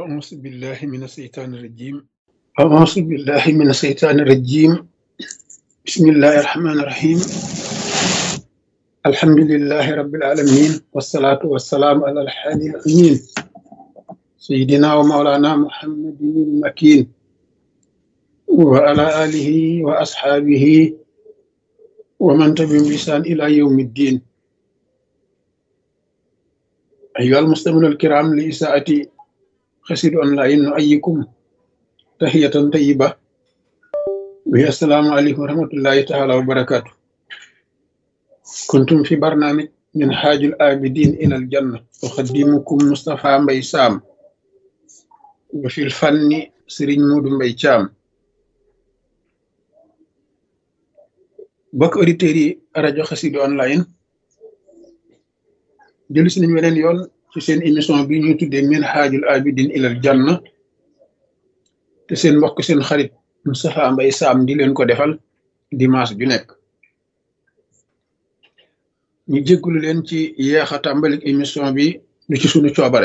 أعوذ بالله من الشيطان الرجيم أعوذ بالله من الشيطان الرجيم بسم الله الرحمن الرحيم الحمد لله رب العالمين والصلاة والسلام على الحادي الأمين سيدنا ومولانا محمد المكين وعلى آله وأصحابه ومن تبعهم بإحسان إلى يوم الدين أيها المستمعون الكرام لإساءة خسر أونلاين نؤيكم تحية طيبة وهي السلام عليكم ورحمة الله تعالى وبركاته. كنتم في برنامج من حاج الآبدين إلى الجنة أخدمكم مصطفى مبي سام وفي الفن سرين مود مبي شام. بك أوريتيري راديو خسيد أونلاين جلو سنين weneen yoon ci seen émission bi ñuy tuddee min haajul abidin ilal janna te seen mbokk seen xarit Moustapha Mbaye Sam di leen ko defal dimanche ju nekk ñu jéggulu leen ci yeexa tàmbalik émission bi lu ci sunu coobare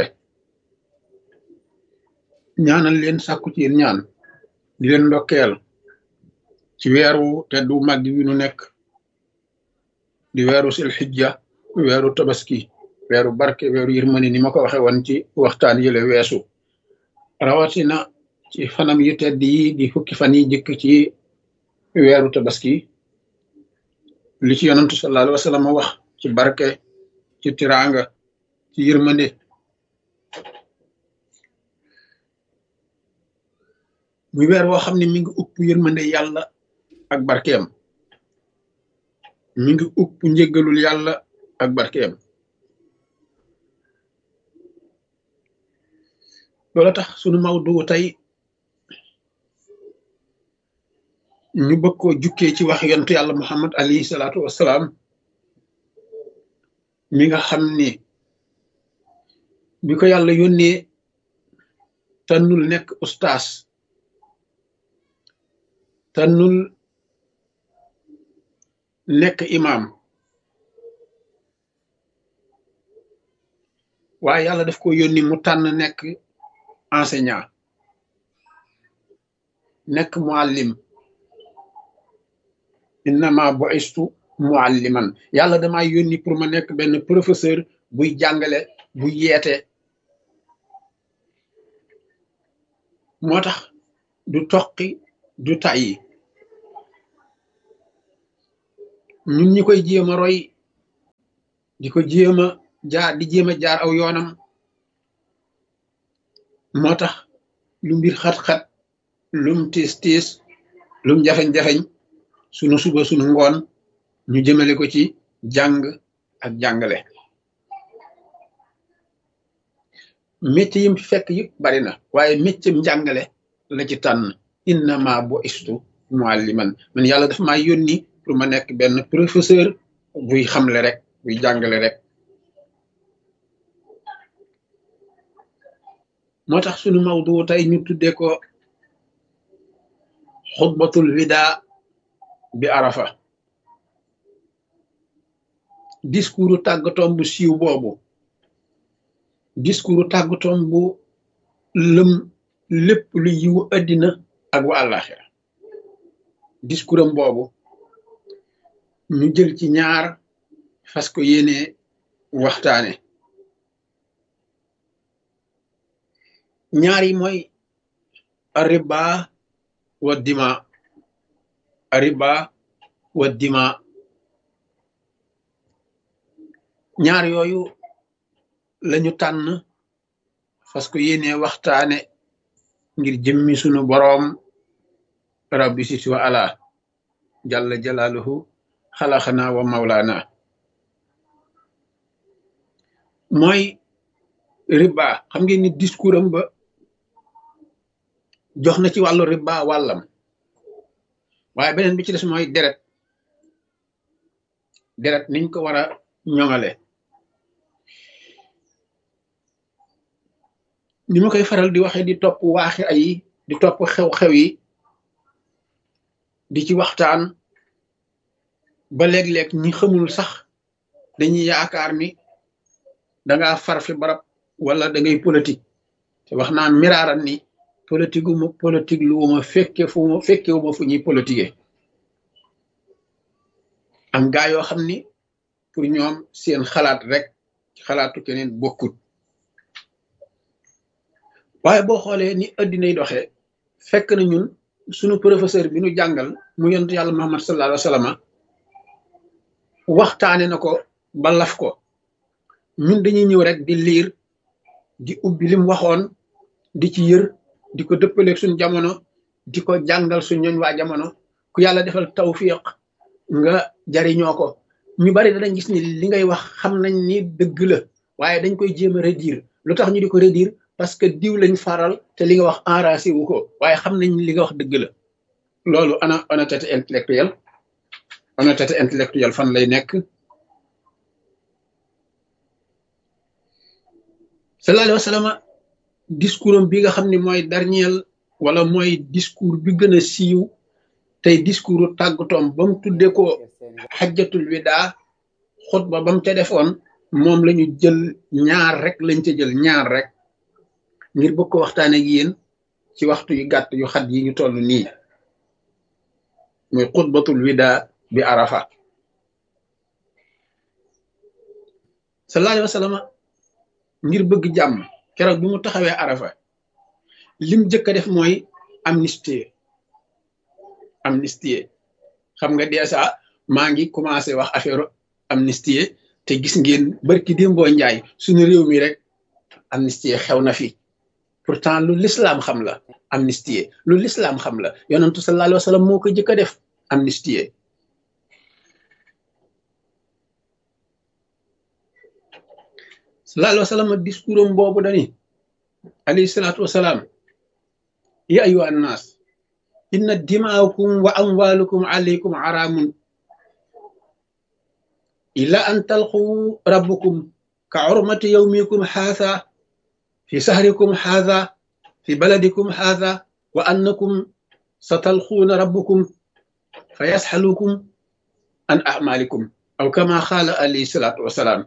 ñaanal leen sàkku ci yéen ñaan di leen ndokkeel ci weeru teddu màgg wi nu nekk di weeru sil xijja weeru tabaski weeru barke weeru yërmande ni ma ko waxe woon ci waxtaan yële weesu rawatina ci fanam yu tedd yi di fukki fan yi jëkk ci weeru tabaski li ci yonantu sallallahu alayhi wa sallam wax ci barke ci tiranga ci yërmande muy weer woo xam ne mi ngi upp yërmande yàlla ak barkeem mi ngi upp njëggalul yàlla ak barkeem loola tax sunu mawdu tey ñu bëgg koo jukkee ci wax yontu yàlla muhammad alayhi salaatu wassalaam mi nga xam ni bi ko yàlla yónnee tànnul nekk ustaas tànnul nekk imaam waaye yàlla daf ko yónni mu tànn nekk enseignant nekk muallim innama bu'istu mualliman yàlla dama yónni pour ma nekk benn professeur buy jàngale buy yeete moo tax du toqi du tàyyi ñun ñi koy jéem a roy di ko jéem a jaar di jéem a jaar aw yoonam moo tax lu mbir xat-xat lum tiis lum jafeñ-jafeñ sunu suba sunu ngoon ñu jëmale ko ci jàng ak jàngale métier yim fekk yëpp bari na waaye métier njàngale la ci tànn innama bu'istu mualliman man yàlla dafa maa yónni pour ma nekk benn professeur buy xamle rek buy jàngale rek moo tax sunu mawdu tey ñu tuddee ko xutbatul wida bi arafa discours tàggatoom bu siiw boobu discours tàggatoom bu lëm lépp lu yiwu àddina ak wa àllaaxira discours am boobu ñu jël ci ñaar fas ko yéene waxtaane ñaar yi mooy riba wa dima riba wa dima ñaar yooyu lañu tànn fas ko yéene waxtaane ngir jëmmi sunu boroom rabbi siti wa ala jalla jalaaluhu xalaxana wa mawlaana mooy riba xam ngeen ni discours am ba jox na ci wàllu riba wàllam waaye beneen bi ci des mooy deret niñ ko war a ñoŋale ni ma koy faral di waxe di topp waaxi ay di topp xew-xew yi di ci waxtaan ba léeg-léeg ñi xamul sax dañuy yaakaar ni danga far fi barab wala da ngay politique te wax naa miraaran ni politique uma politique lu ma fekkewuma fu ñuy politiquer am gaa yoo xam ni pour ñoom seen xalaat rek xalaatu keneen bokkut waaye boo xoolee ni addinay doxee fekk na ñun sunu professeur bi nu jàngal mu yonent yàlla Muhammad sallallahu alayhi wa sallam waxtaane na ko ba laf ko ñun dañuy ñëw rek di liir di ubbi lim waxoon di ci yër di ko dëppaleeg suñ jamono di ko jàngal suñ ñooñ waa jamono ku yàlla defal tawfiq nga jariñoo ko ñu bari dañ gis ni li ngay wax xam nañ ni dëgg la waaye dañ koy jéem a redire lu tax ñu di ko redire parce que diw lañ faral te li nga wax enragé wu ko waaye xam nañ li nga wax dëgg la loolu ana honnêteté intellectuelle fan lay nekk sallallahu alayhi wa sallam discours am bi nga xam ne mooy dernier wala mooy discours bi gën a siiw tey discours tàggatoom ba mu tudde ko xajjatul widaa xutba ba mu ca defoon moom la ñu jël ñaar rek lañ ca jël ñaar rek ngir bëgg ko waxtaan ak yéen ci waxtu yu gàtt yu xat yi ñu toll nii muy xutbatul widaa bi arafa sallallahu alayhi wa sallam ngir bëgg jàmm keroog bi mu taxawee arafa lim jëkk a def mooy amnistie xam nga déjà maa ngi commencé wax affaire amnistie te gis ngeen barki démboo njaay suñu réew mi rek amnistie xew na fi pourtant lu l'islam xam la amnistie lu l'islam xam la yonentu sallallahu alayhi wa sallam moo ko jëkk a def amnistie sallallahu alayhi wa sallam discours am boobu dani alayhi salaatu wasalaam ya ayyuha annaas inna dimaakum wa amwaalukum alaykum araamun illa an talqu rabbukum ka urmati yawmikum haadha fi sahrikum haadha fi baladikum haadha wa annakum satalquuna rabbukum fa yasxalukum an a'maalikum aw kama qaala alayhi salaatu wasalaam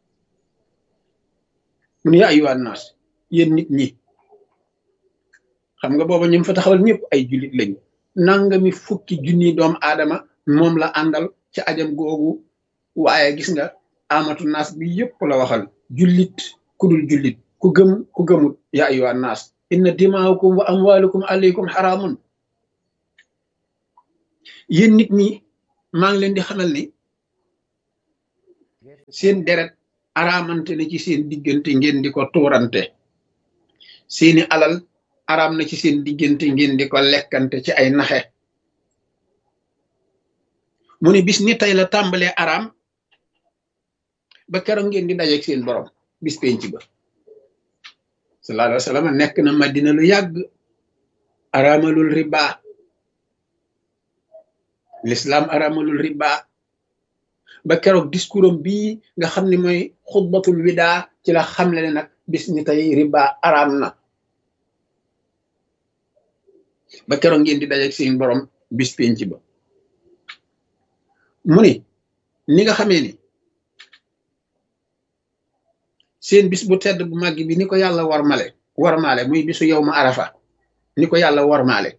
mun yaa ayyuha annaas yéen nit ñi xam nga booba ñu fa taxawal ñëpp ay jullit lañu nangami fukki junni doomu aadama moom la àndal ci ajam googu waaye gis nga amatu naas bi yëpp la waxal jullit ku dul jullit ku gëm ku gëmut yaa ayyuha annaas inna dimaakum wa amwaalukum alaykum xaraamun yéen nit ñi maa ngi leen di xamal ni seen deret araamante na ci seen diggante ngeen di ko tuurante seeni alal araam na ci seen diggante ngeen di ko lekkante ci ay naxe mu ne bis ni tey la tàmbalee araam ba keroog ngeen di dajeeg seen borom bis penc ba sallallahu alayhi wa sallam nekk na Madina lu yàgg araamalul riba l'islam araamalul riba ba keroog discours am bii nga xam ne mooy xutbatul widaa ci la xamle ne nag bis ni tey riba araam na ba keroog ngeen di dajeeg seen borom bis penc ba mu ni nga xamee ni seen bis bu tedd bu màgg bi ni ko yàlla warmaale muy bisu yow ma arafa ni ko yàlla warmaale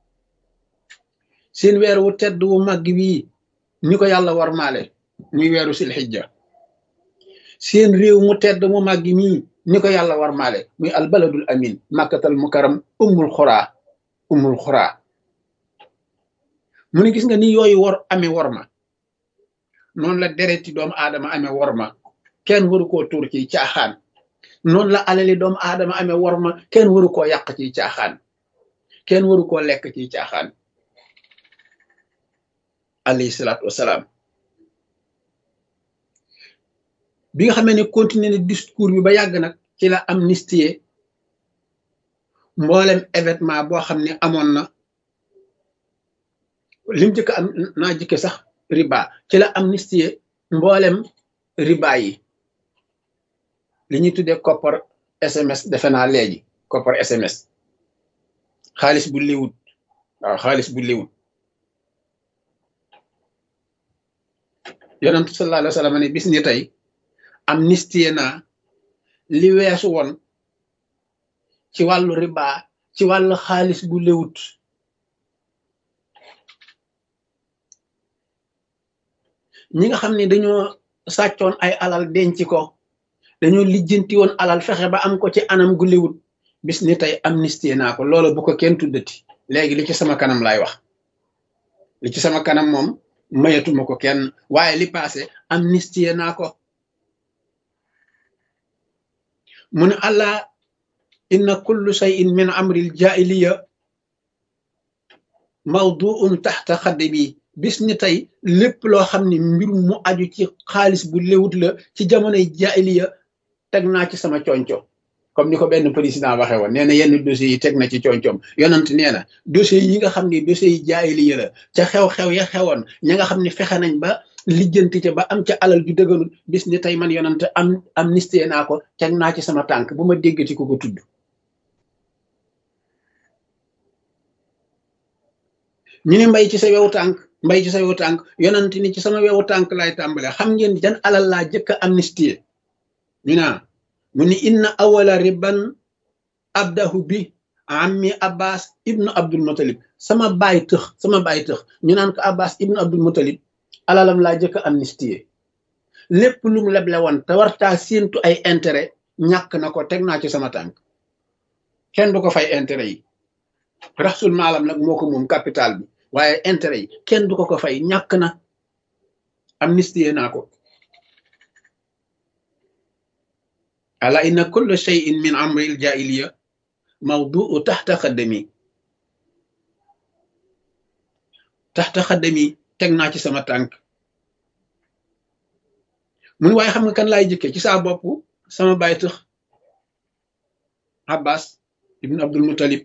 seen weer wu tedd wu màgg bii ni ko yàlla warmaale muy weeru silxijja seen réew mu tedd mu màgg mii ni ko yàlla warmaale muy albaladul amin màkkatal mukaram ummul xuraa mu ne gis nga ni yooyu amee worma noonu la dereti doomu aadama amee worma kenn waru koo tuur ci caaxaan noonu la alali doomu aadama amee worma kenn waru koo yàq ci caaxaan kenn waru koo lekk ci caaxaan alayhi salaatu wasalaam bi nga xamee ne continuer ne discours bi ba yàgg nag ci la amnistie mboolem événement boo xam ne amoon na lim jëkk am naa jëkke sax riba ci la amnistie mboolem riba yi li ñuy tuddee koppar SMS defe naa léegi koppar SMS xaalis bu liwut waaw xaalis bu liwut yonentu sallallahu alayhi wa sallam ne bis ni tey amnistie naa li weesu woon ci wàllu riba ci wàllu xaalis bu lewut ñi nga xam ne dañoo sàccoon ay alal denc ko dañoo lijjanti woon alal fexe ba am ko ci anam gu lewut bis ni tey amnistie naa ko loola bu ko kenn tuddati léegi li ci sama kanam laay wax li ci sama kanam moom mayatuma ko kenn waaye li passé amnistie naa ko mu ne allah inna kullu shay'in min amril jaahiliya mawduun taxta xaddi bi bis ni tey lépp loo xam ne mbir mu aju ci xaalis bu lewut la ci jamonoy jaahiliya teg naa ci sama conco comme ni ko benn président waxee woon nee na yenn dossiers yi teg na ci cooncoom yonent nee na dossiers yi nga xam ne dossiers yi jaahiliya la ca xew-xew ya xewoon ña nga xam ne fexe nañ ba lijjanti ca ba am ca alal ju dëgganul bis ni tey man yonent amnistie naa ko teg naa ci sama tànk bu ma déggati ko ko tudd ñu ni mbay ci sa wewu tànk mbay ci sa wewu tànk yonent ni ci sama wewu tànk laay tàmbale xam ngeen jan alal laa jëkk a amnistie ñu naa mu ni inna awala riban abdahu bi ammi abbas ibnu abdul mutalib sama baay tëx ñu naan ko abbas ibnu abdul mutalib alalam laa jëkk a amnistie lépp lu mu leble woon te wartaa séentu ay intérêt ñàkk na ko teg naa ci sama tànk kenn du ko fay intérêt yi raxsul maalam nag moo ko moom capital bi waaye intérêt yi kenn du ko fay ñàkk na amnistie naa ko ala inna kulla shay'in min amri al jahiliya mawdu'u taxta xaddami teg naa ci sama tànk mun waaye xam nga kan laay jëkke ci saa bopp sama baay tëx abbas ibn abdul muttalib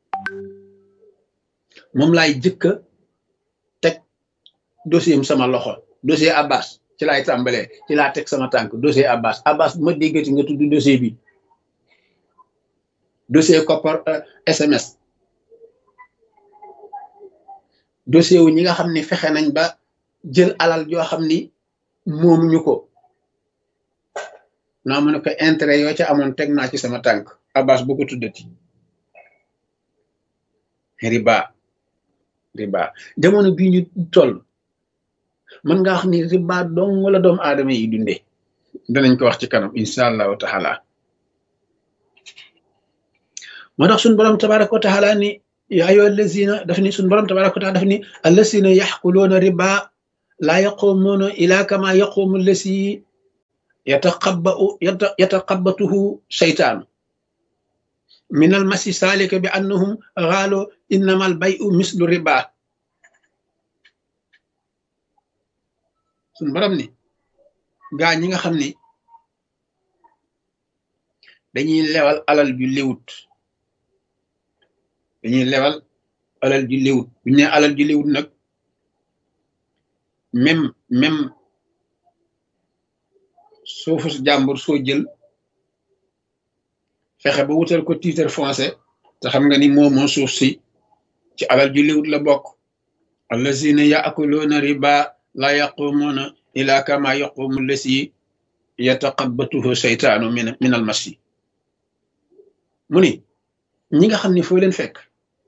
moom laay jëkka teg dossier am sama loxo dossier abbas ci laay tàmbalee ci laa teg sama tànk dossier abbas bu ma déggati nga tudd dossier bi dossier koppar SMS dossier wu ñi nga xam ni fexe nañ ba jël alal joo xam ni moomuñu ko naa mën a ko intérêt yoo ca amoon teg naa ci sama tànk abbas bu ko tuddati riba jamono bii ñu toll mën nga wax ni riba dong wala doomu aadama yi dunde danañ ko wax ci kanam insha allahu taala moo tax suñ borom tabaraka wa taala ni ya ayyuha allazina daf ni suñ borom tabaraka wa taala daf ni allazina yaxkuluuna riba laa yaquumuuna ila kama yaquumu allasi yataqabbatuhu shaytaanu min al masi salika bi annahum xaalu innama al bayu mislu riba suñ borom ni gaa ñi nga xam ni dañuy lewal alal ju léwut buñ ne alal ju léwut nag même suufu jàmbur soo jël fexe ba wutal ko titre foncier te xam nga ni moomoo suuf si ci alal ju léwut la bokk allazina yaakuluuna riba la yaqumuuna ila kama yaqumu lasi yataqabbatuhu seytaanu min al masi mu ni ñi nga xam ne foo leen fekk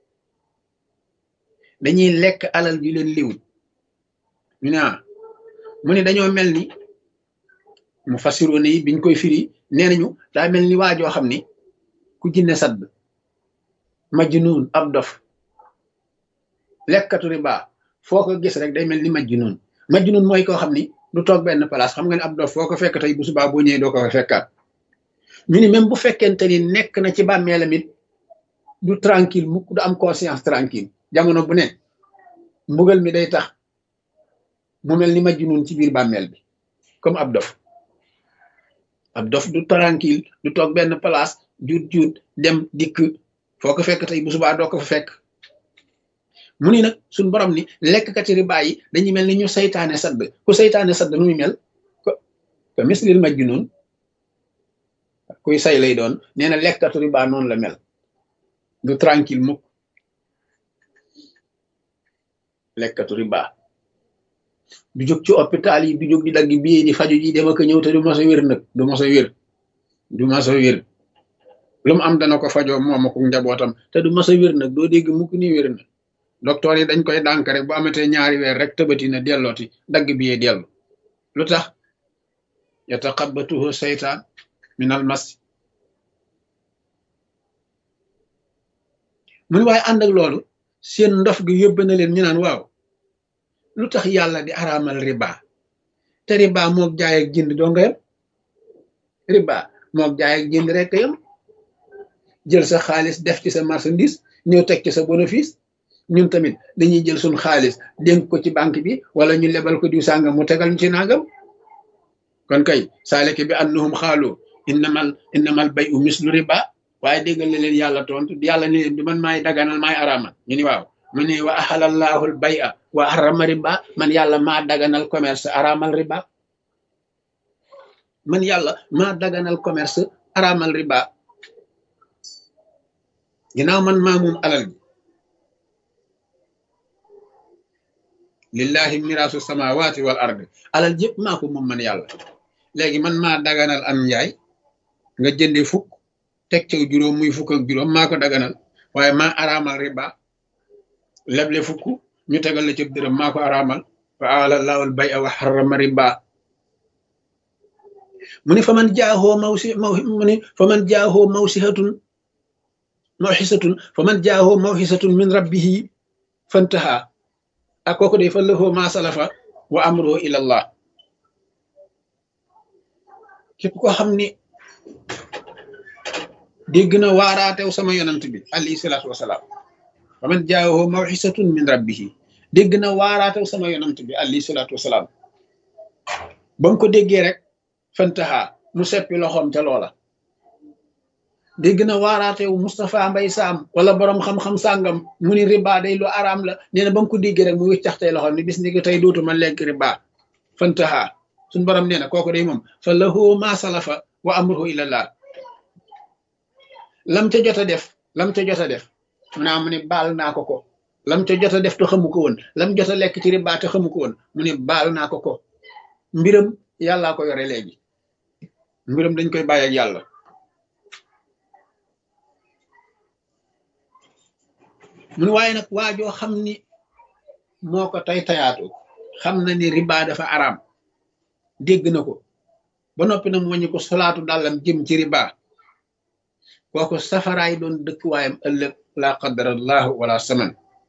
dañuy lekk alal ju leen léwut ñu ne mu ni dañoo mel ni mu fassiroone yi biñ koy firi nee nañu daa mel ni waajoo xam ni ku jinne sadd majnuun ab dof lekkatu riba foo ko gis rek day mel ni majnuun mooy koo xam ni du toog benn place xam nga ne ab dof foo ko fekk tey bu subaa boo ñëwee doo ko fekkaat ñu ni même bu fekkente ni nekk na ci bàmmeelam it du tranquille mukk du am conscience tranquille jamono bu ne mbugal mi day tax mu mel ni majnuun ci biir bàmmeel bi comme ab dof du tranquille du toog benn place juut dem dikk foo ko fekk tey bu subaa doo ko fa fekk mu ni nag suñ borom ni lekkati riba yi dañuy mel ni ñu saytaane sadd ku saytaane sadd nu muy mel ko mislil majnun kuy say lay doon nee na lekkatu riba noonu la mel du tranquille mukk lekkatu riba du jóg ci hôpital yi du jóg di dagg bii di faju ji dem ak ñëw te du mos a wér nag du mos a wér lu mu am dana ko fajoo moom ak njabootam te du mas a wér nag doo dégg mukk ni wér na docteur yi dañ koy dànk rek bu amatee ñaari weer rek tëbati na dellooti dagg bi yee dellu lu tax yataqabbatuhu seytaan min al mas mu ni waaye ànd ak loolu seen ndof gi yóbbe na leen ñu naan waaw lu tax yàlla di araamal riba te riba moog jaay ak jënd doo nga yam riba moog jaay ak jënd rek yam jël sa xaalis def ci sa marchandise ñëw teg ci sa bénéfice ñun tamit dañuy jël suñ xaalis dénk ko ci banque bi wala ñu lebal ko diw sàngam mu tegal ñu ci nangam kon kay saaleke bi annahum xaalu innamal bay'u mislu riba waaye déggal na leen yàlla tontu yàlla ne leen du man maay daganal maay araamal ñu ni waaw mu ne wa ahalallahu al bay'a wa harrama riba man yàlla maa daganal commerce araamal riba man yàlla maa daganal commerce araamal riba ginnaaw man maa moom alal bi lillahi miraasu samawati wal ardi alal jëpp maa ko moom man yàlla léegi man maa daganal am njaay nga jënde fukk teg caw juróom muy fukk ak juróom maa ko daganal waaye maa araamal riba leble fukk ñu tegal la ca dërëm maa ko araamal wa alallahu al bay'a wa harrama riba mu ne fa man jaahoo mawxisatun min rabbihi fantaha ak kooku day fa lahu ma salafa wa amruhu ila allah képp koo xam ni dégg na waaraatew sama yonant bi alayhi salaatu wasalaam fa man jaahoo mawxisatun min rabbihi dégg na waaraatew sama yonant bi alayhi salaatu wasalaam ba mu ko déggee rek fantaha mu seppi loxoom ca loola dégg na waaraatewu Moustapha Mbay Saam wala borom xam-xam sàngam mu ni riba day lu araam la nee na ba mu ko déggee rek mu wiccaxtey loxoom ni bis ni ko tey dootuma lekk riba fantaha suñ borom nee na kooku day moom fa lahu ma salafa wa amruhu ilallah lam ca jot a def mu naa mu ne baal naa ko lam ca jot a def te xamu ko woon lam jot a lekk ci riba te xamu ko woon mu ne baal naa ko mbiram yàllaa ko yore léegi mbiram dañ koy bàyyi ak yàlla mun waaye nag waajoo xam ni moo ko tay tayaatu xam na ni riba dafa araam dégg na ko ba noppi nag wañu ko solaatu dàllam jëm ci riba kooku safaraay doon dëkkuwaayam ëllëg la qadarallahu wala saman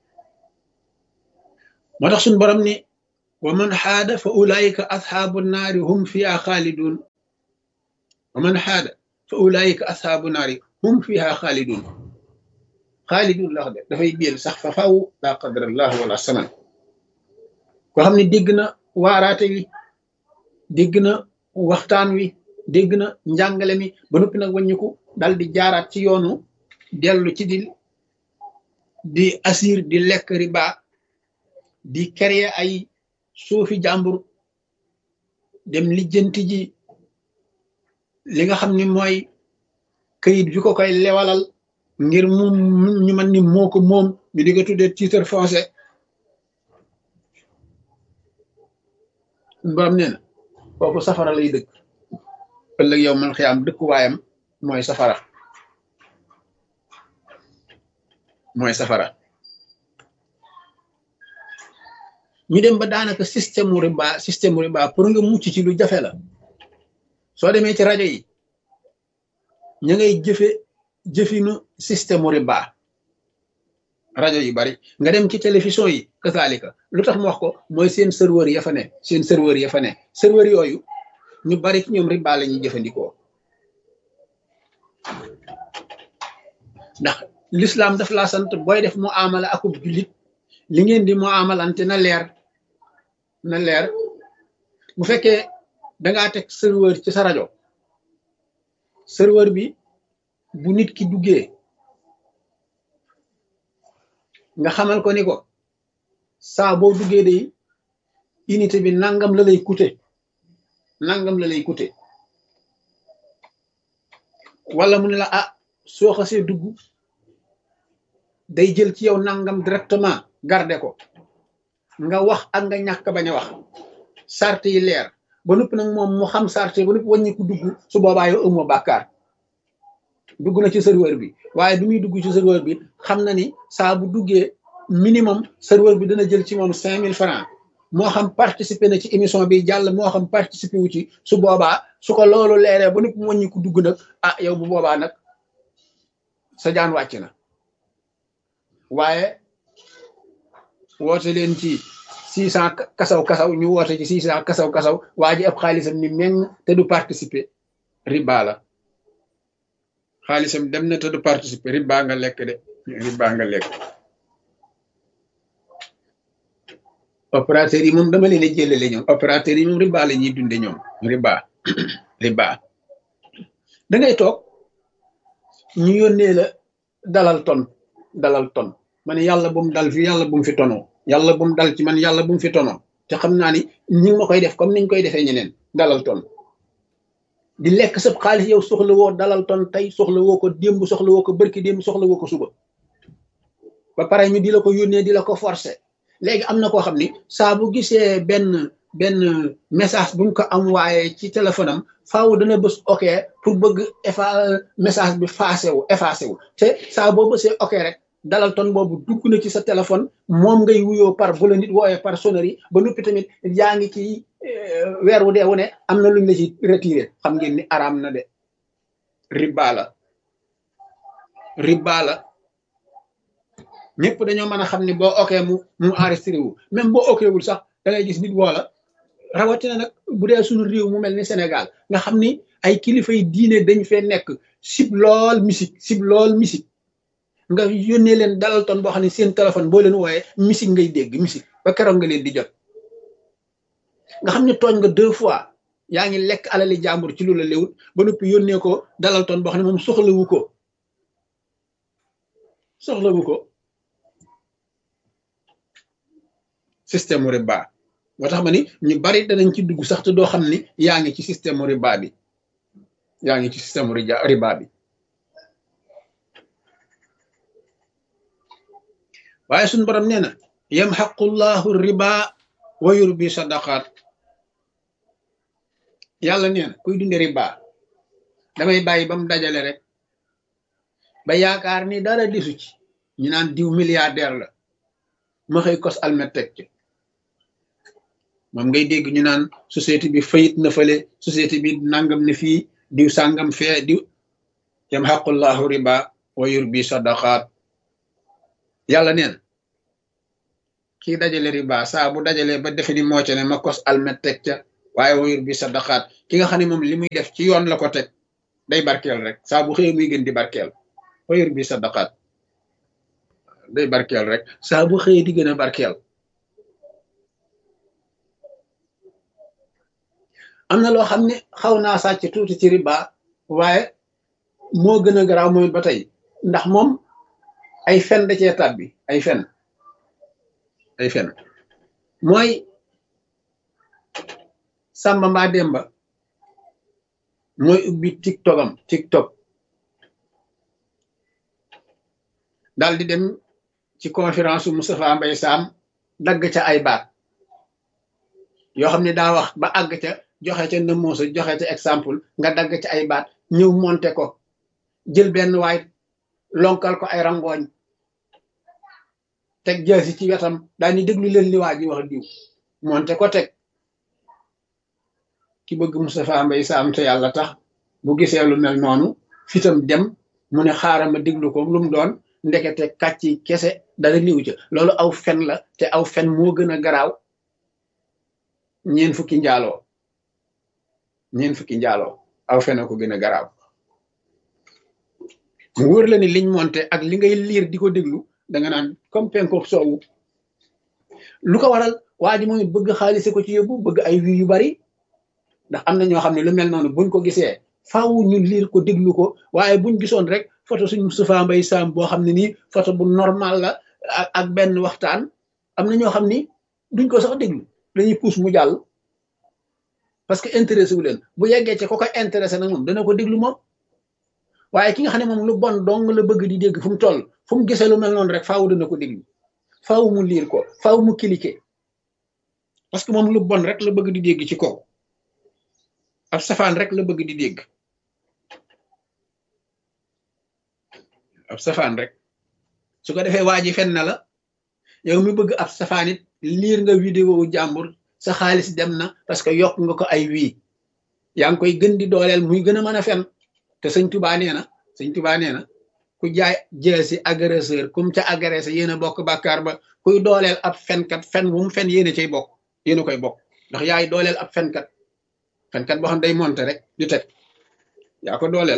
moo tax suñ borom ni wa man xaada fa ulaika ashaabu naari hum fiha xaalidun wa man xaada fa ulaika ashaabu naari hum fiha xaalidun xaalidun la wax de dafay biel sax fa faw la qadarallahu wala saman koo xam ne dégg na waaraate wi dégg na waxtaan wi dégg na njàngale mi ba noppi nag wàññiku dal di jaaraat ci yoonu dellu ci di asir di lekk riba di créer ay suufi jàmbur dem lijjanti ji li nga xam ni mooy këyit bi ko koy lewalal ngir mu ñu mën ni moo ko moom ñu di ko tuddee titre foncier borom nee na kooku safara lay dëkk ëllëg yow man xiyaam dëkkuwaayam mooy safara ñu dem ba daanaka système riba pour nga mucc ci lu jafe la soo demee ci rajo yi ña ngay jëfinu système riba rajo yu bari nga dem ci télévision yi kasaalika lu tax mu wax ko mooy seen serveur ya fa ne serveur yooyu ñu bari ci ñoom riba la ñuy jëfandikoo ndax l'islam daf laa sant booy def mu amala akub jullit li ngeen di mu amalante na leer bu fekkee dangaa teg serveur ci sa rajo serveur bi bu nit ki duggee nga xamal ko ni ko saa boo duggee day unité bi nangam la lay coûter wala mu ne la soo xasee dugg day jël ci yow nangam directement garder ko nga wax ak nga ñàkk bañ a wax sart yi leer ba noppi nag moom mu xam sart yi ba noppi wàññi ko dugg su boobaa yow ëmmoo bàkkaar dugg na ci serveur bi waaye bi muy dugg ci serveur bi xam na ni saa bu duggee minimum serveur bi dana jël ci moom 5000 francs moo xam participer na ci émission bi jàll moo xam participer wu ci su boobaa su ko loolu leeree ba nit mu wàññi ko dugg nag ah yow bu boobaa nag sa jaan wàcc na waaye woote leen ci 600 kasaw ñu woote ci 600 kasaw waa ji ab xaalisam ni meng te du participer riba la xaalisam dem na te du participer riba nga lekk de riba nga lekk. opérateur yi moom dama leen a jëlale ñoom opérateur yi moom riba la ñuy dunde ñoom riba da ngay toog ñu yónnee la dalal ton ma ne yàlla bu mu dal fi yàlla bu mu fi tonoo yàlla bu mu dal ci man yàlla bu mu fi tonoo te xam naa ni ñi ngi ma koy def comme niñ koy defee ñeneen dalal ton di lekk sab xaalis yow soxla woo dalal ton tey soxla woo ko démb soxla woo ko bërki démb soxla woo ko suba ba pare ñu di la ko yónnee di la ko forcer léegi am na koo xam ni saa bu gisee benn message buñ ko am waaye ci téléphone am faaw dana bës ok pour bëgg message bi effacé wu te saa boo bësee ok rek dalal ton boobu dugg na ci sa téléphone moom ngay wuyoo par bu la nit wooyee par sonnerie ba noppi tamit yaa ngi ci weer wu dee wu ne am na luñ la ci retiré xam ngeen ni araam na de riba la ñëpp dañoo mën a xam ni boo ok mu enregistré wu même boo ok wul sax da ngay gis nit woola rawatina nag bu dee suñu réew mu mel ni Sénégal nga xam ni ay kilifa yi diine dañ fee nekk sib lool musique nga yónnee leen dalal ton boo xam ne seen téléphone boo leen wooyee musique ngay dégg musique ba keroog nga leen di jot nga xam ne tooñ nga 2 fois yaa ngi lekk alali jàmbur ci lu la léwut ba noppi yónnee ko dalal ton boo xam ne moom soxlawu ko système riba moo tax ma ni ñu bari danañ ci dugg sax te doo xam ni yaa ngi ci système riba bi waaye suñu borom nee na yamhaqullahu riba wa yurbi sadaqaat yàlla nee na kuy dunde riba damay bàyyi ba mu dajale rek ba yaakaar ni dara desu ci ñu naan diw milliardaire la ma xëy kos almet teg ci moom ngay dégg ñu naan société bi fayit na fële société bi nangam ne fii diw sàngam fee diw yamhaqullahu riba wa yurbi sadaqaat yàlla neen kii dajale riba saa bu dajalee ba defe ni moo ca ne ma kos almet teg ca waaye wa yurbi sadaqaat ki nga xam ne moom li muy def ci yoon la ko teg day barkeel rek saa bu xëyee muy gën di barkeel wa yurbi sadaqaat day barkeel rek saa bu xëyee di gën a barkeel am na loo xam ne xaw naa sàcc tuuti ci riba waaye moo gën a garaaw mooy ba tey ndax moom ay fen da cee tàbbi ay fen mooy Samba mbaa Demba mooy ubbi TikTok daal di dem ci conférence Moustapha Mbaye Sam dagg ca ay baat yoo xam ne daa wax ba àgg ca joxe ca nëmoosa joxe ca exemple nga dagg ca ay baat ñëw monté ko jël benn waay lonkal ko ay rangooñ teg jaasi ci wetam daañu déglu leen li waa ji wax diw monté ko teg ki bëgg Moustapha Mbaye Sam te yàlla tax bu gisee lu mel noonu fitam dem mu ne xaaral ma déglu ko lu mu doon ndekete kàcci kese dara liw ca loolu aw fen la te aw fen moo gën a garaaw ñeen fukki njaaloo aw fen a ko gën a garaaw mu wóor la ni liñ monté ak li ngay liir di ko déglu da nga naan comme penko soowu lu ko waral waa ji moom bëgg xaalise ko ci yóbbu bëgg ay vues yu bari ndax am na ñoo xam ne lu mel noonu buñ ko gisee faaw ñu liir ko déglu ko waaye buñ gisoon rek photo suñ Moustapha Mbaye Sam boo xam ne nii photo bu normal la ak benn waxtaan am na ñoo xam ni duñ ko sax déglu dañuy puus mu jàll parce que intéressé wu leen bu yeggee ci ko ko intéressé nag moom dana ko déglu moom waaye ki nga xam ne moom lu bon dong la bëgg di dégg fu mu toll fu mu gisee lu mel noonu rek faaw dana ko déglu faaw mu liir ko faaw mu cliquer parce que moom lu bon rek la bëgg di dégg ci kaw ab safaan rek la bëgg di dégg ab safaan rek su ko defee waa ji fen na la yow mi bëgg ab safaan it liir nga vidéo jàmbur sa xaalis dem na parce que yokk nga ko ay wii yaa ngi koy gën di dooleel muy gën a mën a fen te sëñ Tuubaa nee na ku jaay jeesi agresseur kum ca agressé yéen a bokk bàkkaar ba kuy dooleel ab fenkat fen wu mu fen yéen a cay bokk yéen a koy bokk ndax yaay dooleel ab fenkat boo xam day monte rek di teg yaa ko dooleel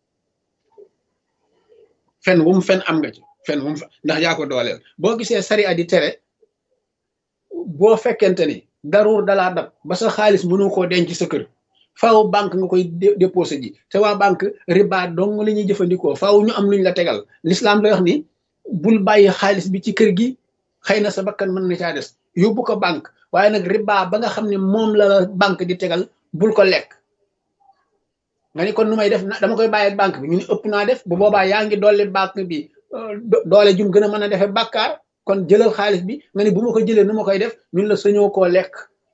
fen wu mu fen am nga ci fen wu mu fen ndax yaa ko dooleel boo gisee sariya di tere boo fekkente ni daruur dalaa dab ba sa xaalis mënu koo denc sa kër faaw banque nga koy déposé ji te waa banque riba dong la ñuy jëfandikoo faaw ñu am luñ la tegal l'islam lay wax ni bul bàyyi xaalis bi ci kër gi xëy na sa bakkan mën na caa des yóbbu ko banque waaye nag riba ba nga xam ne moom la banque di tegal bul ko lekk nga ni kon nu may def dama koy bàyyi banque bi ñu ne ëpp naa def bu boobaa yaa ngi dolli banque bi doole jum gën a mën a defee bàkkaar kon jëlal xaalis bi nga ni bu ma ko jëlee nu ma koy def ñun la sañoo koo lekk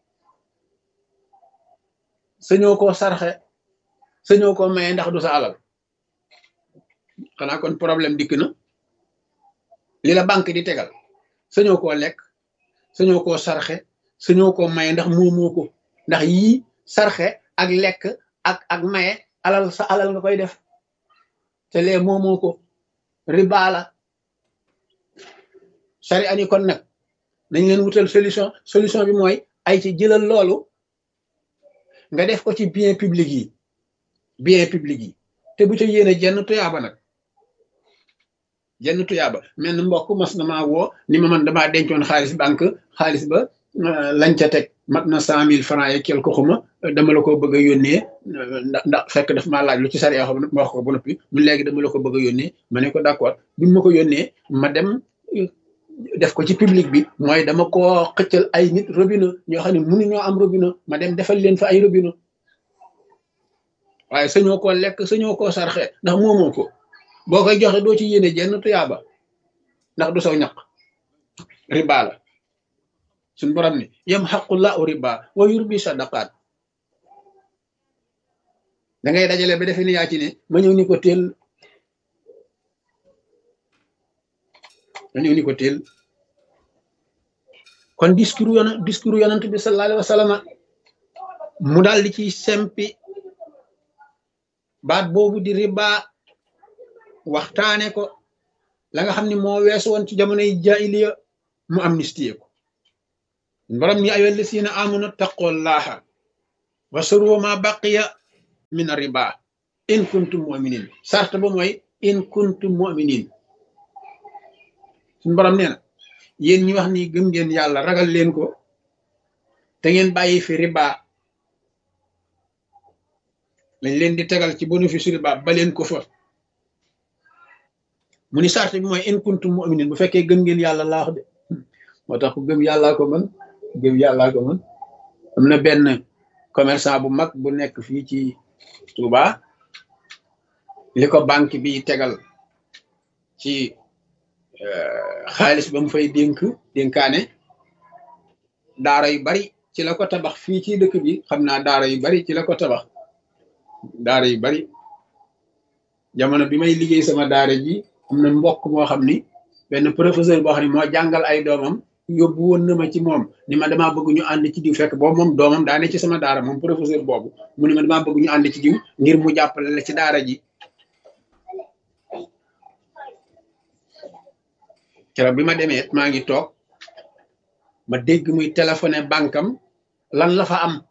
sañoo koo sarxe sañoo koo maye ndax du sa alal xanaa kon problème dikk na li la banque di tegal sañoo koo lekk sañoo koo sarxe sañoo koo maye ndax moomoo ko ndax yii sarxe ak lekk ak maye alal sa alal nga koy def te lee moomoo ko riba la sari ani kon nag nañ leen wutal solution bi mooy ay ci jëlal loolu nga def ko ci bien public yi te bu ca yéene jenn tuyaaba nag jenn tuyaaba mel ni mbokk mas na maa woo ni ma man damaa dencoon xaalis banque xaalis ba lañ ca teg mat na 100 000 francs et quelque xuma dama la ko bëgg a yónnee ndax fekk daf maa laaj lu ci sariya xam ma wax ko ba noppi mu léegi dama la ko bëgg a yónnee ma ne ko d'accord bi ma ko yónnee ma dem def ko ci public bi mooy dama koo xëccal ay nit robinet ñoo xam ne mënu ñoo am robinet ma dem defal leen fa ay robinet waaye sañoo koo lekk sañoo koo sarxe ndax moomoo ko boo koy joxe doo ci yéene jenn tuyaaba ndax du saw ñaq riba la suñ borom ni yam xaqullahu riba wa yurbi sadaqaat da ngay dajale ba defe ni yaa ci ne ma ñëw ni ko teel kon discours yonent bi sallallahu alayhi wa sallam mu daal di ci sempi baat boobu di riba waxtaane ko la nga xam ne moo weesu woon ci jamonoy jaahiliya mu amnistie ko borom ni ayyuhal lazina amanu taqullaha wasuru ma baqiya min riba in kuntum mu'minin sart ba mooy in kuntum mu'minin suñu borom nee na yéen ñi wax ni gëm ngeen yàlla ragal leen ko te ngeen bàyyi fi riba lañ leen di tegal ci bénéfice riba ba leen ko fa mu ni sart bi mooy in kuntum mu'minin bu fekkee gëm ngeen yàlla laa wax de moo tax ku gëm yàllaa ko mën am na benn commerçant bu mag bu nekk fii ci Touba li ko banque bi tegal ci xaalis ba mu fay dénkaane daara yu bari ci la ko tabax fii ci dëkk bi xam naa daara yu bari ci la ko tabax daara yu bari jamono bi may liggéey sama daara ji am na mbokk moo xam ni benn professeur boo xam ne moo jàngal ay doomam yóbbu woon na ma ci moom ni ma damaa bëgg ñu ànd ci diw fekk boobu moom doomam daane ci sama daara moom professeur boobu mu ni ma damaa bëgg ñu ànd ci diw ngir mu jàppale la ci daara ji keroog bi ma demee maa ngi toog ma dégg muy téléphoné bankam lan la fa am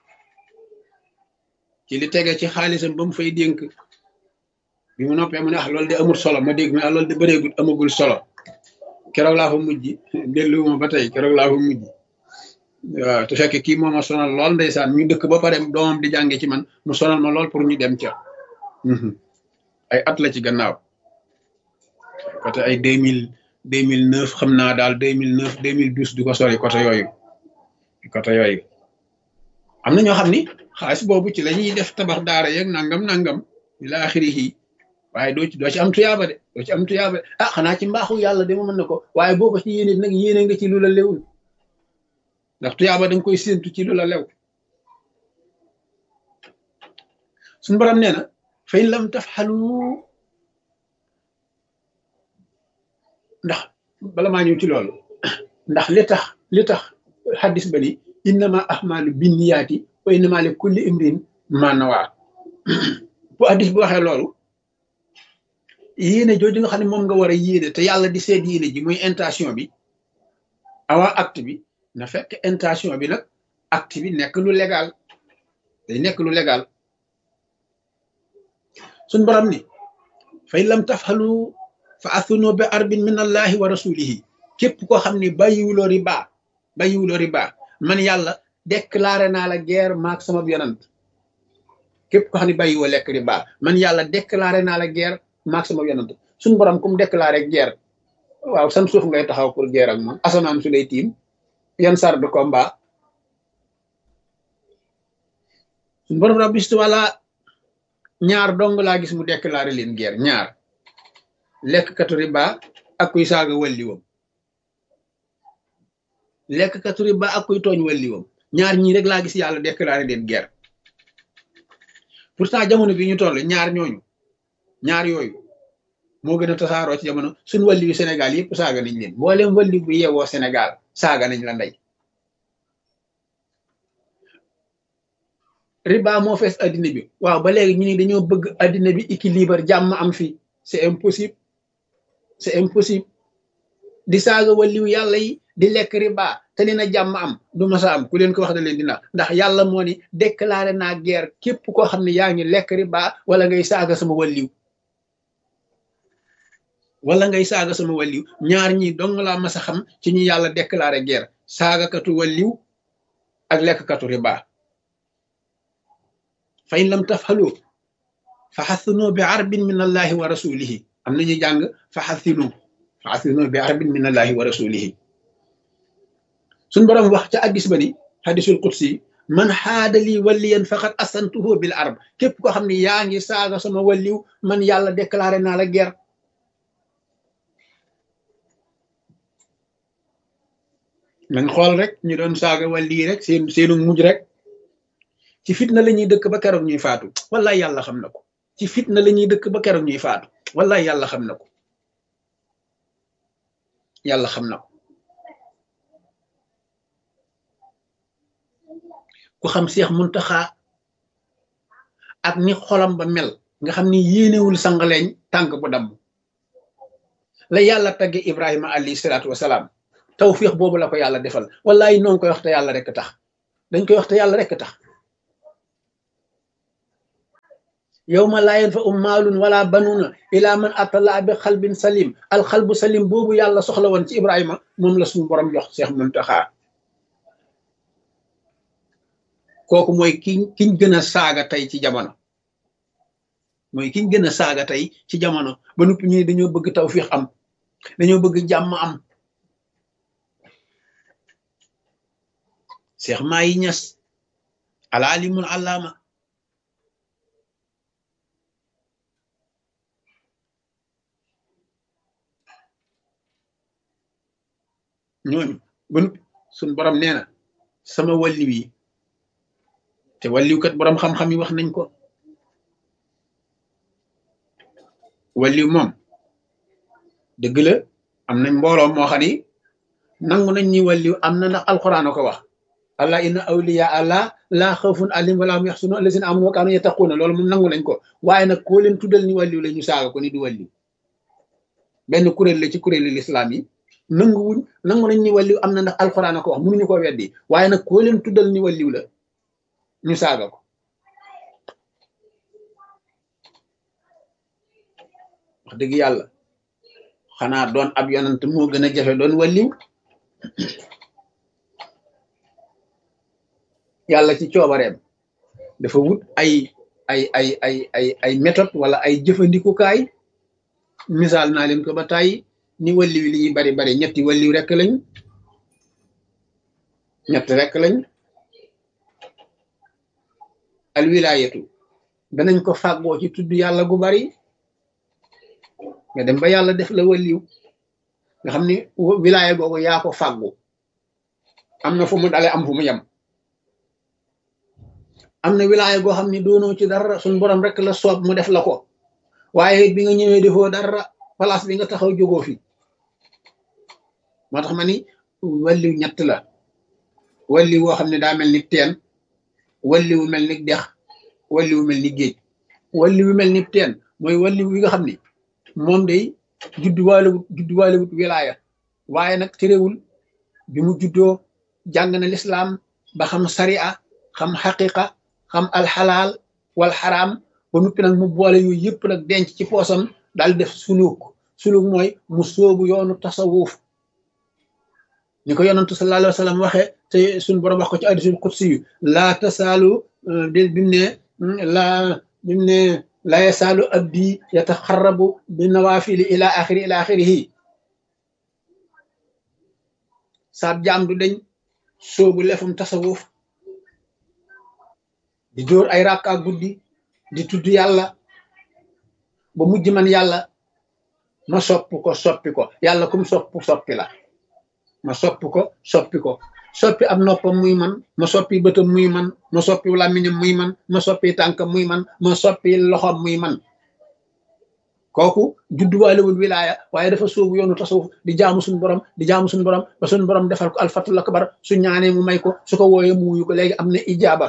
ci li tege ci xaalisam ba mu fay dénk bi mu noppee mu ne ah loolu de amul solo ma dégg mu ne ah loolu de bëreegul amagul solo keroog laa fa mujj delluwuma ba tey keroog laa fa mujj waaw te fekk kii moo ma sonal lool ndeysaan ñu dëkk ba pare doomam di jànge ci man mu sonal ma lool pour ñu dem ca ay at la ci gannaaw côté ay 2009 xam naa daal 2009 2012 du ko sori côté yooyu am na ñoo xam ni xaalis boobu ci la ñuy def tabax daara yeeg nangam ila axirihi waaye doo ci am tuyaaba de ah xanaa ci mbaaxu yàlla de ma mën na ko waaye boo ko ci yéene nag yéene nga ci lu la lewul ndax tuyaaba da nga koy séentu ci lu la lew suñu borom nee na fa in lam tafxalu ndax bala maa ñëw ci loolu ndax li tax xaddis ba ni innama ahmalu binniyaati wa innama li kulli imrin ma nawaa bu xaddis bu waxee loolu yéene jooju nga xam ne moom nga war a yéene te yàlla di seet yéene ji muy intention bi avant acte bi na fekk intention bi nag acte bi nekk lu légal day nekk lu légal suñ borom ni fa in lam tafhalu fa athunu bi arbin min allahi wa rasulihi képp koo xam ne bàyyiwuloo riba man yàlla déclaré naa la guerre maak sama yonant képp koo xam ne bàyyiwoo lekk riba man yàlla déclaré naa la guerre maak sama yonant suñ borom kum déclaré guerre waaw san suuf ngay taxaw pour guerre ak moom asamaan su lay tiim yan sar de combat suñ borom rabbi wala ñaar dong laa gis mu déclaré leen guerre ñaar lekkkatu riba ak kuy saaga walliwam lekkkatu riba ak kuy tooñ walliwam ñaar ñii rek laa gis yàlla déclaré leen guerre pourtant jamono bi ñu toll ñaar yooyu moo gën a tasaaroo ci jamono suñ walli yu Sénégal yëpp saaga nañ leen mboolem walli bu yeewoo Sénégal saaga nañ la ndey riba moo fees addina bi waaw ba léegi ñu ni dañoo bëgg addina bi équilibre jàmm am fi c'est impossible di saaga walliw yàlla yi di lekk riba te ni na jàmm am du masa am ku leen ko wax da leen dina ndax yàlla moo ni déclaré naa guerre képp koo xam ne yaa ngi lekk riba wala ngay saaga sama walliw ñaar ñi dong laa masa xam ci ñu yàlla déclaré guerre saagakatu walliw ak lekkkatu riba fa in lam tafhalu fa xathinu bi arbin min allahi wa rasulihi am nañu jàng fa xathinu bi arbin min allahi wa rasulihi suñ borom wax ca addis ba ni hadisul qudsi man xaadali waliyan faqad asantuhu bil arb képp koo xam ne yaa ngi saaga sama walliw man yàlla déclaré naa la guerre man xool rek ñu doon saaga walli rek seenu mujj rek ci fitna la ñuy dëkk ba keroog ñuy faatu wallaay yàlla xam na ko ci fitna la ñuy dëkk ba keroog ñuy faatu wallaay yàlla xam na ko ku xam Seex Muntaxa ak ni xolam ba mel nga xam ni yéenewul sangaleeñ tànk bu damm la yàlla tagge Ibrahima alayhi salaatu wasalaam tawfiix boobu la ko yàlla defal wallaay noonu koy wax te yàlla rek tax dañ koy wax te yàlla rek tax yawma laa yanfa'u maalun wala banuuna ilaa man atallaa bi xalbin salim alxalbu salim boobu yàlla soxla woon ci Ibrahima moom la suñu borom jox Seex Muntaxa kooku mooy kiñ gën a saaga tey ci jamono ba noppi ñu dañoo bëgg tawfiix am dañoo bëgg jàmm am Seex Maayi Ñas alaalimul allaama ñooñu bun suñ borom nee na sama walliw yi te walliwkat borom xam-xam yi wax nañ ko walliw moom dëgg la am nañ mbooloo moo xam ni nangu nañ ñi walliw am na ndax alquran ko wax allah inna awliya allah laa xawfun alayhim wala hum yaxzanun allazina amanu wa kaanu yattaquuna loolu moom nangu nañ ko waaye nag koo leen tuddal ni walliw la ñu saaga ko ni du walliw benn kuréel la ci kuréelu lislaam yi nangu nañ ni walliw am na ndax alquran ko wax mënuñu ko weddi waaye nag koo leen tuddal ni walliw la ñu saaga ko wax dëgg yàlla xanaa doon ab yonant moo gën a jafe doon walliw yàlla ci coobareem dafa wut ay méthode wala ay jëfandikukaay misaal naa leen ko ba tàyyi ni walliw li ñuy bari ñett rek lañ al wilaayatu danañ ko fàggoo ci tudd yàlla gu bari nga dem ba yàlla def la walliw nga xam ni wilaaya googu yaa ko fàggu am na fu mu dale am fu mu yem am na wilaaya goo xam ni doonoo ci dara suñ borom rek la soob mu def la ko waaye bi nga ñëwee defoo dara place bi nga taxaw jógoo fi moo tax ma ni walliw ñett la walli woo xam ne daa mel ni teen walli wu mel ni dex walli wu mel ni géej walli wu mel ni teen mooy walli wi nga xam ni moom day judduwaalewut wilaaya waaye nag terewul bi mu juddoo jàng na lislaam ba xam sariya xam xaqiqa xam alxalaal wal xaraam ba nuppi nag mu boole yooyu yëpp nag denc ci poosam daal def suluk mooy mu sóobu yoonu tasawuf ni ko yonantu sallallahu alayhi wa sallam waxee te suñ borom wax ko ci hadiisul qudsi yu laa tasaalu bimu ne laa yasaalu abdi yataxarrabu bi nawaafili ila axirihi saab jaam du dañ sóobu lefum tasawuf di dóor ay rakka guddi di tudd yàlla ba mujj man yàlla ma soppi ko yàlla kum soppi la ma soppi ab noppam muy man ma soppi bëtam muy man ma soppi làmmiñam muy man ma soppi tànkam muy man ma soppi loxom muy man kooku judduwaalewul wilaaya waaye dafa sóobu yoonu tasawuf di jaamu suñu borom ba suñu borom defal ko alfatul akbar su ñaanee mu may ko su ko wooyee mu wuyu ko léegi am na ijaaba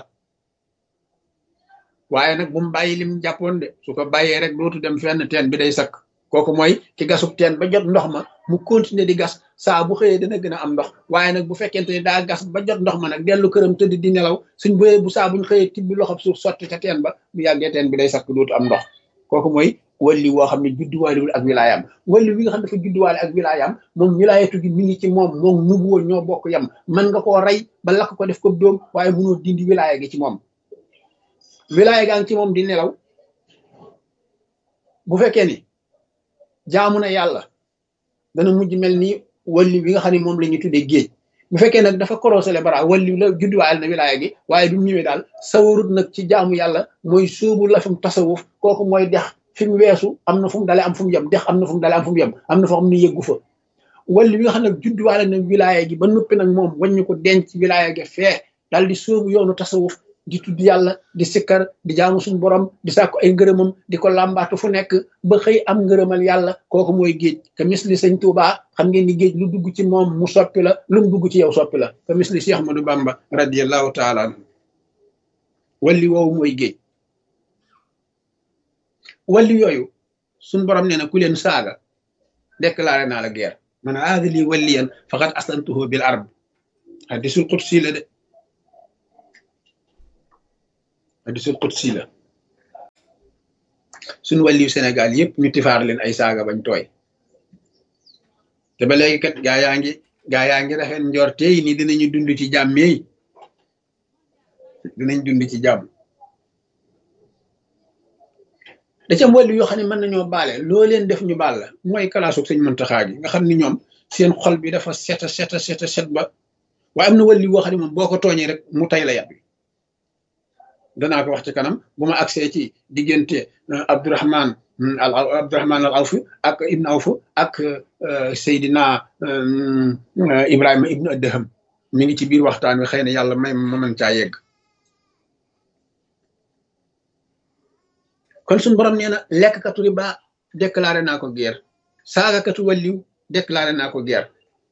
waaye nag bu mu bàyyi lim jàppoon de su ko bàyyee rek dootu dem fenn teen bi day sakk kooku mooy ki gasub teen ba jot ndox ma mu continuer di gas saa bu xëyee dina gën a am ndox waaye nag bu fekkente ni daa gas ba jot ndox ma nag dellu këram tëdd di nelaw suñ bëyee bu saa buñ xëyee tibbi loxob suuf sotti ca teen ba bu yàggee teen bi day sakk dootu am ndox kooku mooy walli woo xam ne judduwaalewul ak wilaayam walli wi nga xam ne dafa judduwaale ak wilaayam moom wilaayatu gi mi ngi ci moom nubuwoo ñoo bokk yam mën nga koo rey ba lakk ko def ko dóom waaye mënoo dindi wilaaya gi ci moom wilaaya gaa ngi ci moom di nelaw bu fekkee ni jaamu na yàlla dana mujj mel ni walli bi nga xam ne moom la ñuy tuddee géej bu fekkee nag dafa korosé le bara walli la judduwaale na wilaaya gi waaye bi mu ñëwee daal sawarut nag ci jaamu yàlla mooy sóobu la fi mu tasawuf kooku mooy dex fi mu weesu am na fu mu dalee am fu mu yem dex am na fu mu dalee am fu mu yem am na foo xam ne yëggu fa walli bi nga xam ne judduwaale na wilaaya gi ba noppi nag moom waññu ko denc wilaaya gi fee daal di sóobu yoonu tasawuf di tudd yàlla di sikkar di jaamu suñu borom di sàkku ay ngërëmam di ko làmbaatu fu nekk ba xëy am ngërëmal yàlla kooku mooy géej ka misli sëñ Tuubaa xam ngeen ni géej lu dugg ci moom mu soppi la lu mu dugg ci yow soppi la ka misli Cheikh Ahmadou Bamba radiyallahu taala anhu walli woowu mooy géej walli yooyu suñu borom nee na ku leen saaga déclaré naa la guerre man aada lii walliyan faqad astantuhu bil ard hadisul qudsi la de hadisul qudsi la suñu wàlliw Sénégal yëpp ñu tifaar leen ay saaga bañ tooy te ba léegi kat gaa yaa ngi rafet njorte yi ni dinañu dund ci jàmmeey dinañ dund ci jàmm da ca am wàllu yoo xam ne mën nañoo baale loo leen def ñu baal la mooy kalaasug sëñ Muntaxa gi nga xam ni ñoom seen xol bi dafa set ba waaye am na wàllu yoo xam ne moom boo ko tooñee rek mu tay la yat bi danaa ko wax ci kanam bu ma agsee ci diggante Abdourahman al Awf ak Ibn Awf ak Seydina Ibrahima Ibnu Adham mi ngi ci biir waxtaan wi xëy na yàlla may ma mën caa yegg kon suñu borom nee na lekkkatu riba déclaré naa ko guerre saagakatu wàlliw déclaré naa ko guerre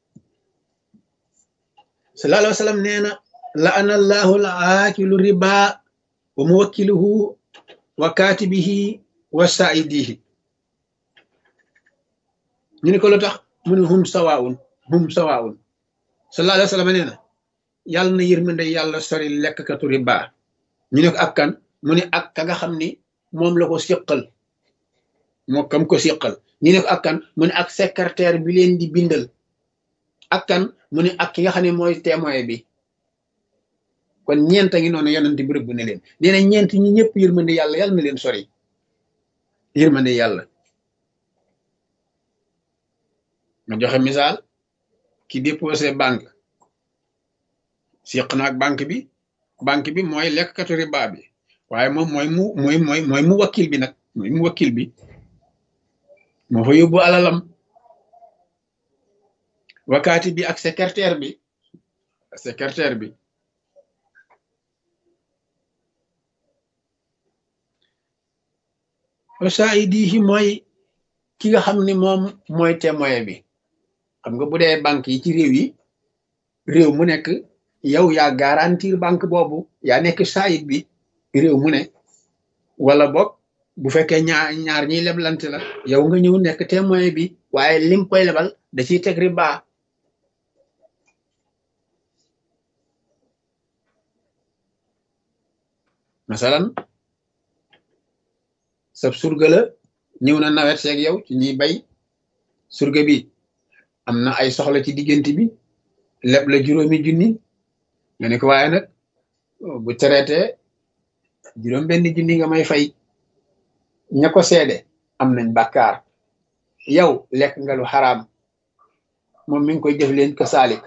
sallallahu alayhi wa sallam nee na la ana allahu la aakilu riba wa muwakkiluhu wa katibihi wa saidihi ñu ne ko lu tax mu ne hum sawaun sallallahu alayhi wa sallam nee na yàlla na yërmande yàlla sori lekkkatu riba ñu ne ko ak kan mu ne ak ka nga xam ni moom la ko siqal moo kam ko siqal ñu ne ko ak kan mu ne ak secrétaire bi leen di bindal ak kan mu ne ak ki nga xam ne mooy témoin bi kon ñeent a ngi noonu yonent bi rëbb ne leen nee na ñeent ñi ñëpp yërmande yàlla yàlla na leen sori yërmande yàlla ma joxe misaal ki déposé banque siq na ak banque bi mooy lekkkatu riba bi waaye moom mooy mu wakkil bi nag mooy mu wakkil bi moo fa yóbbu alalam wakaati bi ak secrétaire bi wasaidihi mooy ki nga xam ni moom mooy témoin bi xam nga bu dee banque yi ci réew mu nekk yow yaa garantir banque boobu yaa nekk saayit bi réew mu ne wala boog bu fekkee ñaar ñiy leblante la yow nga ñëw nekk témoin bi waaye lim koy lebal da ciy teg riba. masalan sab surga la ñëw na nawet seeg yow ci ñuy bay surga bi am na ay soxla ci diggante bi leb la 5,000 nga ne ko waaye nag bu traité 6,000 nga may fay. ña ko seede am nañ bàkkaar yow lekk nga lu xaraam moom mi ngi koy jëf leen kasaalik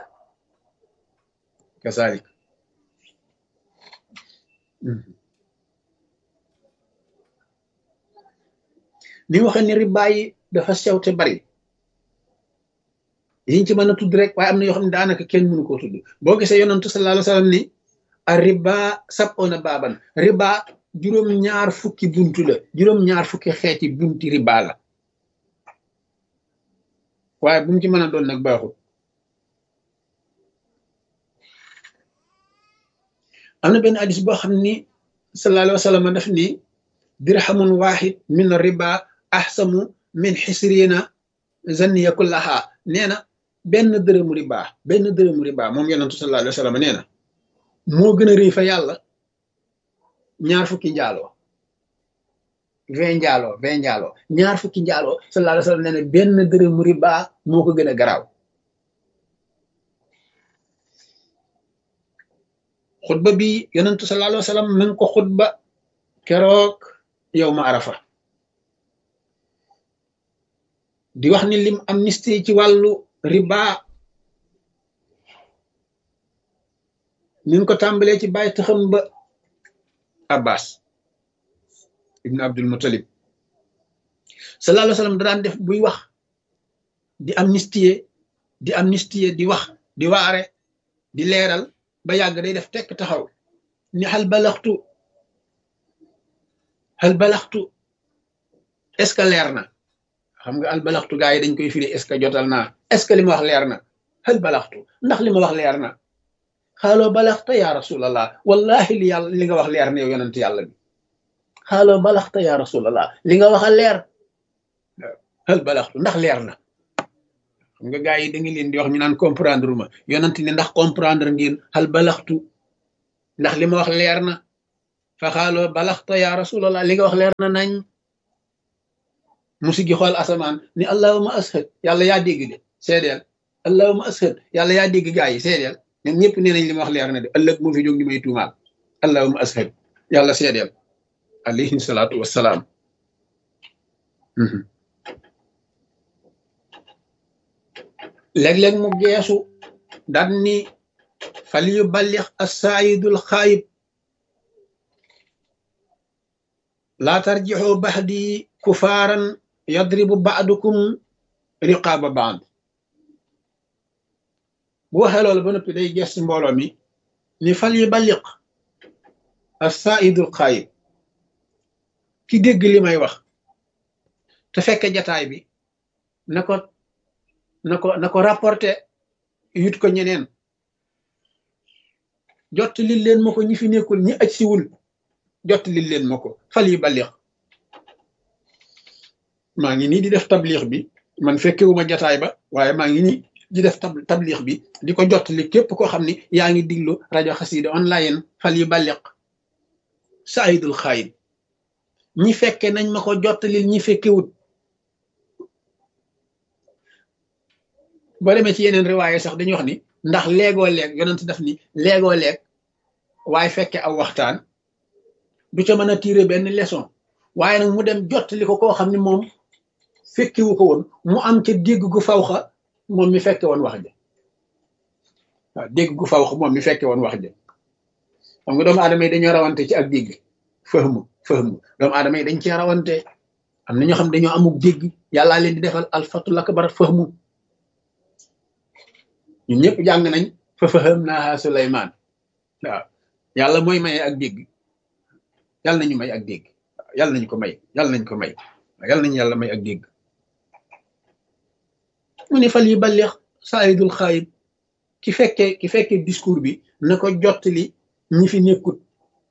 ni waxe ni riba yi dafa sew te bari yiñ ci mën a tudd rek waaye am na yoo xam ne daanaka kenn mënu koo tudd boo gisee yonantu sallallahu alayhi wa sallam ni a riba sab'una baaban riba juróom-ñaar fukki buntu la juróom-ñaar fukki xeeti bunti riba la waaye bu mu ci mën a doon nag baaxul. am na benn hadis boo xam ni sallallahu alayhi wa sallam daf ni dirhamun wahid min riba ahsamu min xisrina zanniya kullaha nee na benn dërëmu riba moom yonentu sallallahu alayhi wa sallam nee na moo gën a rëy fa yàlla ñaar fukki njaaloo 20 njaaloo ñaar fukki njaaloo sallallahu alayhi wa sallam nee na benn dërëmu riba moo ko gën a garaaw. xutba bi yonentu sallallahu alayhi wa sallam mi ngi ko xutba keroog yow ma arafa di wax ni lim amnistie ci wàllu riba mi ngi ko tàmbalee ci bàyyi taxam ba Abbas ibn Abdul Muttalib sallallahu alayhi wa sallam daan def buy wax di amnistie di wax di waare di leeral ba yàgg day def tekk taxaw ni hal balaxtu est-ce que leer na xam nga hal balaxtu gaa yi dañ koy firi est-ce que jotal naa est-ce que li ma wax leer na hal balaxtu ndax li ma wax leer na xaaloo balaxta ya rasulallah wallahi li nga wax leer na yow yonent yàlla bi xaaloo balaxta ya rasulallah li nga wax a leer hal balaxtu ndax leer na xam nga gaa yi da ngi leen di wax ñu naan comprendre ma yonent ni ndax comprendre ngeen hal balaxtu ndax li ma wax leer na fa xaaloo balaxta ya rasulallah li nga wax leer na nañ musi gi xool asamaan ni allahuma ashad yàlla yaa dégg de seedeel allahuma ashad yàlla yaa dégg gaa yi seedeel ñoom ñëpp nee nañ li ma wax leer na de ëllëg moo fi jóg ni may tuumaal allahuma ashad yàlla seedeel alayhi salaatu wassalaam. léeg-léeg mu geesu daan ni fal yuballigh as-saa'idul xaayib laa tarjixu baxdi kufaaran yadribu ba'dukum riqaaba ba'd. bu waxee loolu ba noppi day gees mbooloo mi ni fal yuballigh as-saa'idul xaayib ki dégg li may wax te fekke jataay bi na ko rapporté yut ko ñeneen jot li leen ma ko ñi fi nekkul ñi aj siwul jot li leen ma ko fal yuballigh. maa ngi nii di def tabliix bi man fekkewuma jataay ba waaye maa ngi nii di def tabliix bi di ko jot li képp koo xam ni yaa ngi diglu rajo xasida online fal yuballigh saayidul xaayib ñi fekke nañ ma ko jottalil ñi fekkewut. boo demee ci yeneen riwaaye sax dañuy wax ni ndax léegoo leeg yonent daf ni léegoo leeg waaye fekke aw waxtaan du ca mën a tirer benn leçon waaye nag mu dem jottali ko koo xam ne moom fekkiwu ko woon mu am ca dégg gu fawxa moom mi fekke woon wax ja waaw dégg gu fawxa moom mi fekke woon wax ja xam nga doomu aadama yi dañoo rawante ci ak dégg fahmu doomu aadama yi dañ cee rawante am na ñoo xam dañoo amuk dégg yàllaa leen di defal alfatul akbar fahmu ñun ñëpp jàng nañ fa fahamnaaha Suleymaan waaw yàlla mooy maye ak dégg yàlla nañu may ak dégg yàlla nañu ko may yàlla nañ ko may yàlla nañu yàlla may ak dégg mu ne fal yuballigh saayidul xaayib ki fekke discours bi na ko jottali ñi fi nekkut.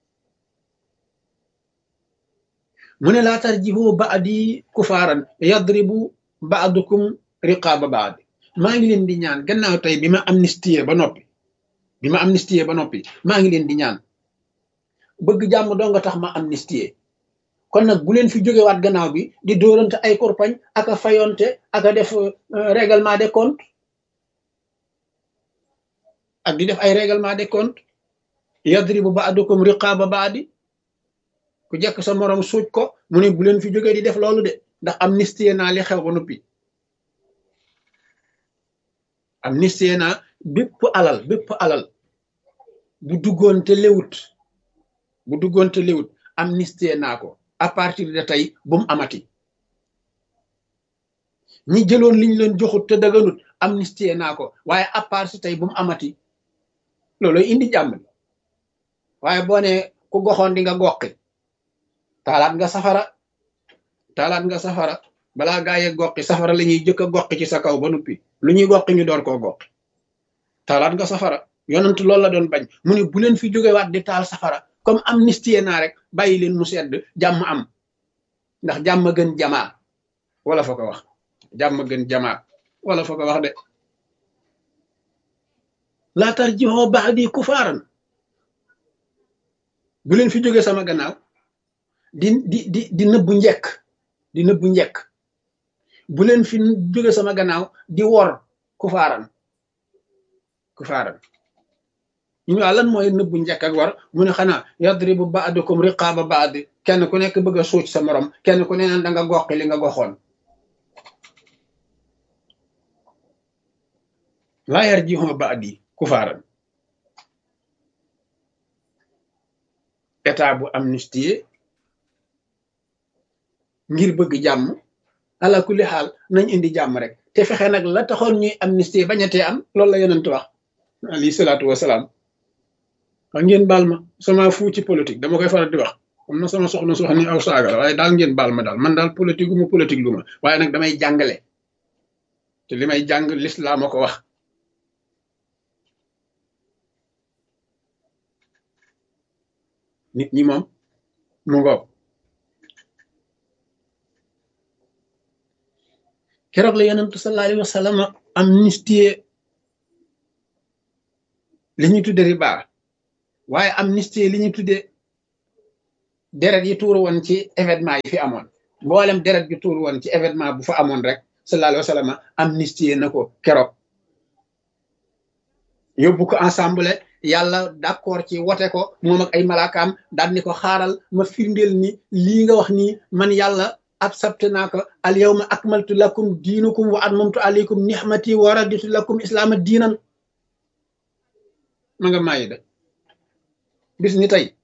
mu ne laa tarjihu ba'di kufaaran yadribu ba'dukum riqaaba ba'd. maa ngi leen di ñaan gannaaw tey bi ma amnistie ba noppi maa ngi leen di ñaan bëgg jàmm doo nga tax ma amnistie kon nag bu leen fi jógewaat gannaaw bi di dóorante ay korpañ ak a fayonte ak a def règlement des comptes ak di def ay règlement des comptes yadribu ba'dukum riqaaba ba'di ku jekk sa morom suuj ko mu ne bu leen fi jógee di def loolu de ndax amnistie naa li xew ba noppi. amnistie naa bépp alal bu duggoon te lewut amnistie naa ko à partir de tey bu mu amati. ñi jëloon liñ leen joxut te daganut amnistie naa ko waaye à part si tey bu mu amati. loolu indi jàmm waaye boo ne ku goxoon di nga goqi taalaat nga safara balaa gaa yee goqi safara la ñuy jëkk a goqi ci sa kaw ba noppi lu ñuy goqi ñu door koo goqi taalaat nga safara. yonent loolu la doon bañ mu ne bu leen fi jógewaat di taal safara comme amnistie naa rek bàyyi leen mu sedd jàmm am ndax jàmm gën jamaa wala fa ko wax jàmm gën jamaa wala fa ko wax de. laa tarji'u ba'di kufaaran bu leen fi jóge sama gannaaw di nëbbu njekk bu leen fi jóge sama gannaaw di wor kufaaran ñu waa lan mooy nëbbu njekk ak war mu ne xanaa yadribu ba'dukum riqaaba ba'd kenn ku nekk bëgg a suuc sa morom kenn ku ne naan da nga goqi li nga goxoon. laa yarji'u ba'di kufaaran état bu amnistie ngir bëgg jàmm ala kulli xaal nañ indi jàmm rek te fexe nag la taxoon ñuy amnistie bañatee am loolu la yonent wax alayhi salaatu wasalaam. wax ngeen baal ma sama fu ci politique dama koy faral di wax am na sama soxna su wax ni aw saaga la waaye daal ngeen baal ma daal man daal politique lu ma waaye nag damay jàngale te li may jàng lislaam a ko wax. nit ñi moom mu ngoog keroog la yonentu sallallahu alayhi wa sallam amnistie li ñuy tudde riba waaye amnistie li ñuy tudde deret yi tuuru woon ci événement yi fi amoon mboolem deret yi tuuru woon ci événement bu fa amoon rek sallallahu alayhi wa sallam amnistie na ko keroog yóbbu ko ensemble yàlla d'accord ci wote ko moom ak ay malaakaam daal ni ko xaaral ma firndeel ni lii nga wax nii man yàlla accepté naa ko al yawma akmaltu lakum diinukum wa atmamtu alaykum nihmati wa raditu lakum islaama diinan ma nga maayi da bis ni tey